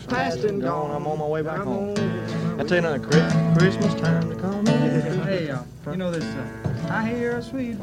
past and gone. I'm on my way back home. I tell you another Christmas time to come. Hey, you know this, I hear a sweet